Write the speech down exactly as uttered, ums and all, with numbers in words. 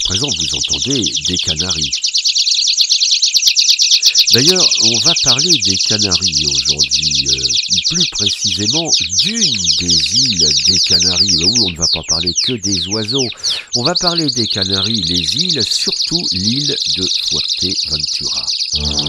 présent, vous entendez des Canaries. D'ailleurs, on va parler des Canaries aujourd'hui, euh, plus précisément d'une des îles des Canaries. Oui, on ne va pas parler que des oiseaux. On va parler des Canaries, les îles, surtout l'île de Fuerteventura.